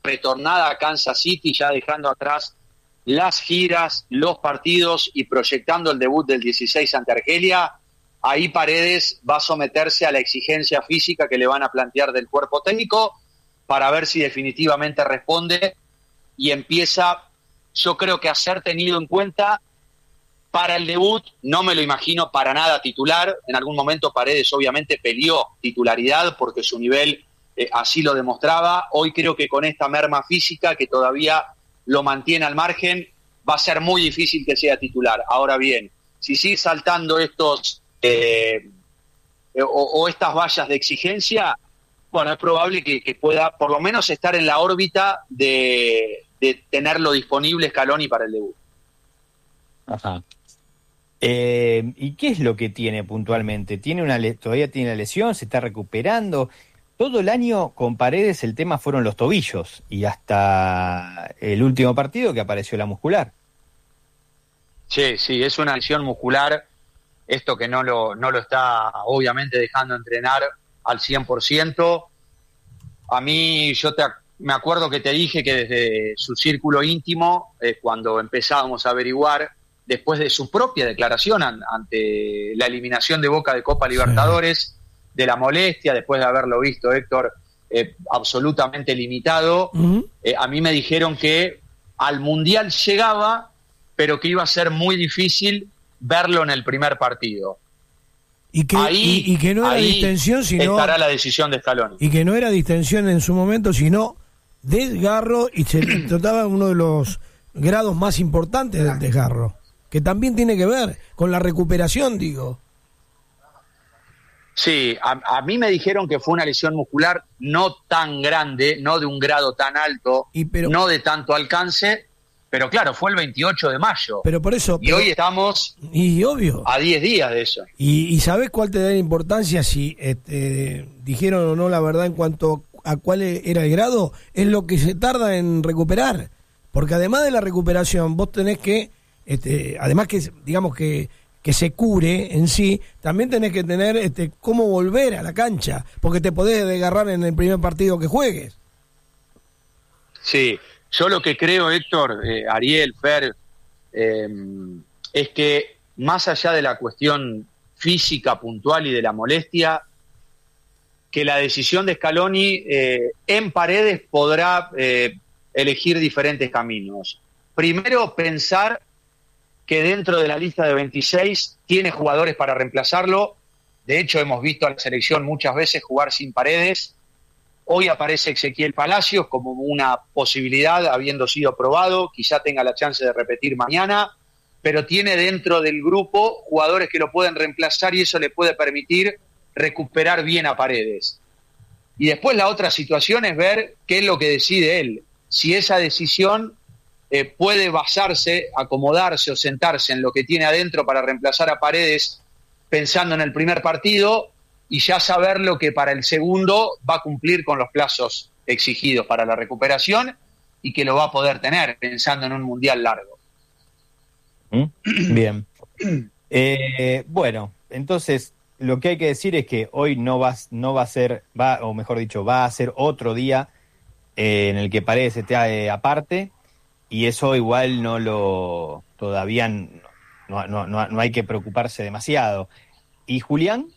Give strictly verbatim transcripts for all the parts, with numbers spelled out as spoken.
retornada a Kansas City, ya dejando atrás las giras, los partidos y proyectando el debut del dieciséis ante Argelia, ahí Paredes va a someterse a la exigencia física que le van a plantear del cuerpo técnico para ver si definitivamente responde y empieza, yo creo que a ser tenido en cuenta para el debut. No me lo imagino para nada titular. En algún momento Paredes obviamente peleó titularidad porque su nivel eh, así lo demostraba. Hoy creo que con esta merma física que todavía lo mantiene al margen, va a ser muy difícil que sea titular. Ahora bien, si sigue saltando estos eh, o, o estas vallas de exigencia, bueno, es probable que, que pueda por lo menos estar en la órbita de, de tenerlo disponible Scaloni para el debut. Ajá. Eh, ¿Y qué es lo que tiene puntualmente? ¿Tiene una le- todavía tiene la lesión? ¿Se está recuperando? Todo el año con Paredes el tema fueron los tobillos y hasta el último partido que apareció la muscular. Sí, sí, es una lesión muscular, esto que no lo, no lo está obviamente dejando entrenar al cien por ciento. A mí, yo te, me acuerdo que te dije que desde su círculo íntimo, eh, cuando empezábamos a averiguar, después de su propia declaración an, ante la eliminación de Boca de Copa Libertadores, sí, de la molestia, después de haberlo visto, Héctor, eh, absolutamente limitado, uh-huh. eh, a mí me dijeron que al Mundial llegaba, pero que iba a ser muy difícil verlo en el primer partido. Y que, ahí, y, y que no era ahí distensión, sino... estará la decisión de Scaloni. Y que no era distensión en su momento, sino desgarro, y se trataba de uno de los grados más importantes del desgarro, que también tiene que ver con la recuperación, digo. Sí, a, a mí me dijeron que fue una lesión muscular no tan grande, no de un grado tan alto, y pero, no de tanto alcance, pero claro, fue el veintiocho de mayo. Pero por eso... Y pero, hoy estamos y obvio. a diez días de eso. ¿Y, y sabés cuál te da la importancia si este, dijeron o no la verdad en cuanto a cuál era el grado? Es lo que se tarda en recuperar. Porque además de la recuperación, vos tenés que, este, además que, digamos que... que se cure en sí, también tenés que tener este cómo volver a la cancha, porque te podés desgarrar en el primer partido que juegues. Sí, yo lo que creo, Héctor, eh, Ariel, Fer, eh, es que más allá de la cuestión física puntual y de la molestia, que la decisión de Scaloni eh, en Paredes podrá eh, elegir diferentes caminos. Primero, pensar que dentro de la lista de veintiséis tiene jugadores para reemplazarlo. De hecho, hemos visto a la selección muchas veces jugar sin Paredes. Hoy aparece Ezequiel Palacios como una posibilidad, habiendo sido probado. Quizá tenga la chance de repetir mañana, pero tiene dentro del grupo jugadores que lo pueden reemplazar y eso le puede permitir recuperar bien a Paredes. Y después la otra situación es ver qué es lo que decide él. Si esa decisión... Eh, puede basarse, acomodarse o sentarse en lo que tiene adentro para reemplazar a Paredes pensando en el primer partido y ya saber lo que para el segundo va a cumplir con los plazos exigidos para la recuperación y que lo va a poder tener pensando en un mundial largo. Bien. Eh, bueno, entonces lo que hay que decir es que hoy no va, no va a ser, va, o mejor dicho, va a ser otro día eh, en el que Paredes esté eh, aparte. Y eso igual no lo... todavía no, no, no, no hay que preocuparse demasiado. ¿Y Julián?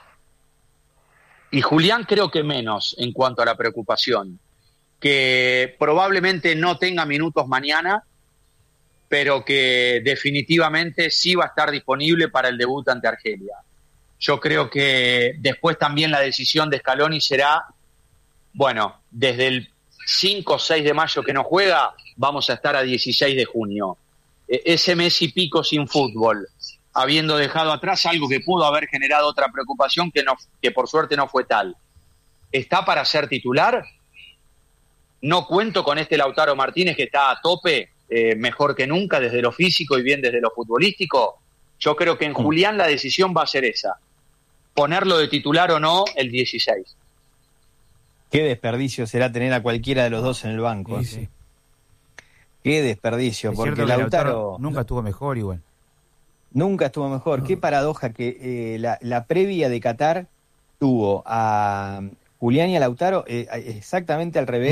Y Julián creo que menos en cuanto a la preocupación. Que probablemente no tenga minutos mañana, pero que definitivamente sí va a estar disponible para el debut ante Argelia. Yo creo que después también la decisión de Scaloni será, bueno, desde el cinco o seis de mayo que no juega, vamos a estar a dieciséis de junio. E- ese mes y pico sin fútbol, habiendo dejado atrás algo que pudo haber generado otra preocupación que, no, que por suerte no fue tal. ¿Está para ser titular? No cuento con este Lautaro Martínez que está a tope, eh, mejor que nunca desde lo físico y bien desde lo futbolístico. Yo creo que en Julián la decisión va a ser esa, ponerlo de titular o no el dieciséis. Qué desperdicio será tener a cualquiera de los dos en el banco. Sí, sí. Qué desperdicio, es porque Lautaro, Lautaro nunca estuvo mejor igual. Nunca estuvo mejor. No. Qué paradoja que eh, la, la previa de Qatar tuvo a Julián y a Lautaro eh, exactamente al revés.